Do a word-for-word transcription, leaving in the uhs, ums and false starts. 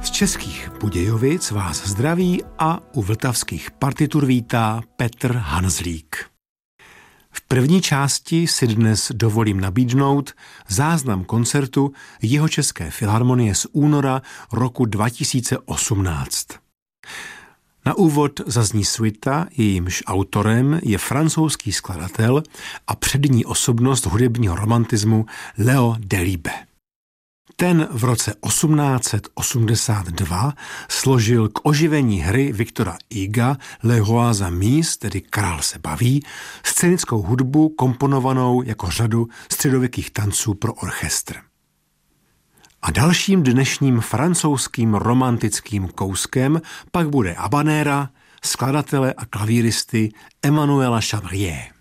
Z českých Budějovic vás zdraví a u vltavských partitur vítá Petr Hanzlík. V první části si dnes dovolím nabídnout záznam koncertu Jihočeské filharmonie z února roku dva tisíce osmnáct. Na úvod zazní suita, jejímž autorem je francouzský skladatel a přední osobnost hudebního romantismu Léo Delibes. Ten v roce osmnáct set osmdesát dva složil k oživení hry Victora Huga Le Roi s'amuse, tedy Král se baví, scénickou hudbu komponovanou jako řadu středověkých tanců pro orchestr. A dalším dnešním francouzským romantickým kouskem pak bude habanera skladatele a klavíristy Emmanuela Chabrier.